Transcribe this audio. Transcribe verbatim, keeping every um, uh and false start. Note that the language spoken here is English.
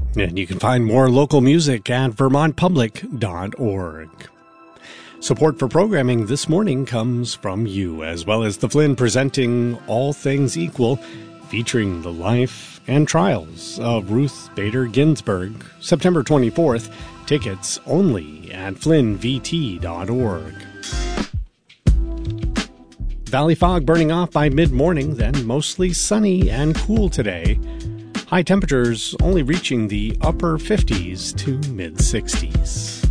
And you can find more local music at vermont public dot org. Support for programming this morning comes from you, as well as the Flynn presenting All Things Equal, featuring the life and trials of Ruth Bader Ginsburg, September twenty-fourth. Tickets only at flynn v t dot org. Valley fog burning off by mid-morning, then mostly sunny and cool today. High temperatures only reaching the upper fifties to mid-sixties.